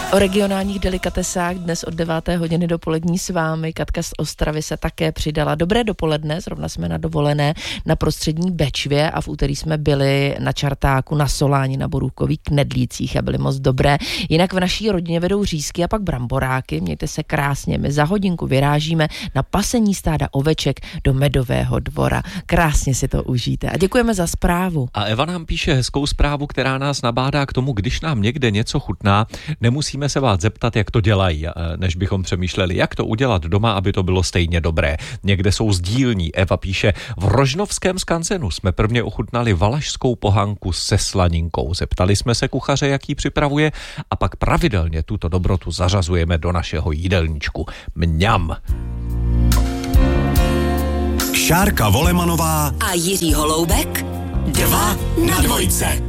O regionálních delikatesách dnes od 9. hodiny dopolední s vámi. Katka z Ostravy se také přidala. Dobré dopoledne, zrovna jsme na dovolené na Prostřední Bečvě a v úterý jsme byli na Čartáku, na Soláni, na Borůvkových Knedlících a byly moc dobré. Jinak v naší rodině vedou řízky a pak bramboráky. Mějte se krásně, my za hodinku vyrážíme na pasení stáda oveček do Medového Dvora. Krásně si to užijte a děkujeme za zprávu. A Eva nám píše hezkou zprávu, která nás nabádá k tomu, když nám někde něco chutná, nemusíme se vás zeptat, jak to dělají, než bychom přemýšleli, jak to udělat doma, aby to bylo stejně dobré. Někde jsou sdílní. Eva píše, v Rožnovském skanzenu jsme prvně ochutnali valašskou pohanku se slaninkou. Zeptali jsme se kuchaře, jak ji připravuje a pak pravidelně tuto dobrotu zařazujeme do našeho jídelníčku. Mňam! Šárka Volemanová a Jiří Holoubek 2 na 2.